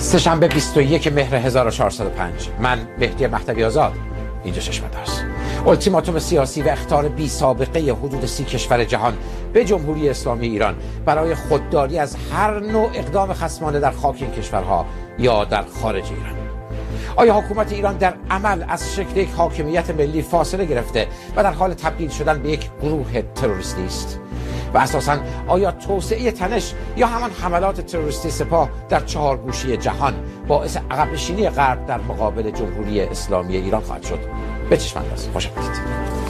سه‌شنبه 21 مهر 1405. من مهدی مهدوی آزاد، اینجا چشم‌انداز. التیماتوم سیاسی و اخطار بی سابقه حدود 30 کشور جهان به جمهوری اسلامی ایران برای خودداری از هر نوع اقدام خصمانه در خاک این کشورها یا در خارج ایران. آیا حکومت ایران در عمل از شکل یک حاکمیت ملی فاصله گرفته و در حال تبدیل شدن به یک گروه تروریستی است؟ و اساساً آیا توسعه تنش یا همان حملات تروریستی سپاه در 4 گوشه جهان باعث عقب نشینی غرب در مقابل جمهوری اسلامی ایران خواهد شد؟ به چشم انداز. خوش آمدید.